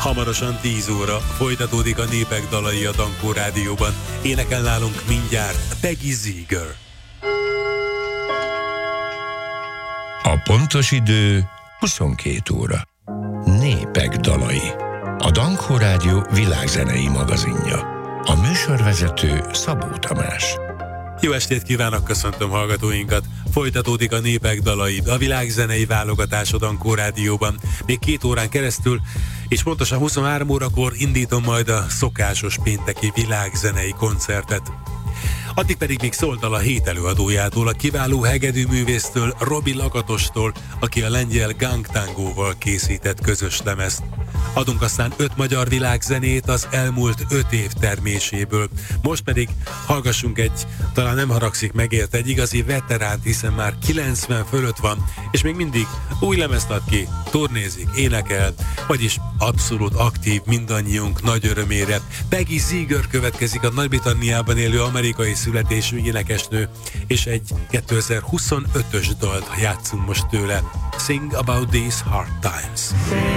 Hamarosan 10 óra folytatódik a Népek dalai a Dankó Rádióban. Énekel nálunk mindjárt Peggy Seeger. A pontos idő 22 óra. Népek dalai. A Dankó Rádió világzenei magazinja. A műsorvezető Szabó Tamás. Jó estét kívánok, köszöntöm hallgatóinkat! Folytatódik a Népek dalai, a világzenei válogatás a Dankó Rádióban. Még 2 órán keresztül, és pontosan 23 órakor indítom majd a szokásos pénteki világzenei koncertet. Addig pedig még szóltal a hét előadójától, a kiváló hegedűművésztől, Robi Lakatostól, aki a lengyel gangtangóval készített közös lemezt. Adunk aztán 5 magyar világzenét az elmúlt 5 év terméséből. Most pedig hallgassunk egy, talán nem haragszik megért, egy igazi veteránt, hiszen már 90 fölött van, és még mindig új lemezt ad ki, turnézik, énekel, vagyis abszolút aktív mindannyiunk nagy örömére. Peggy Seeger következik, a Nagy-Britanniában élő amerikai születésű énekesnő, és egy 2025-ös dalt játszunk most tőle. Sing About These Hard Times.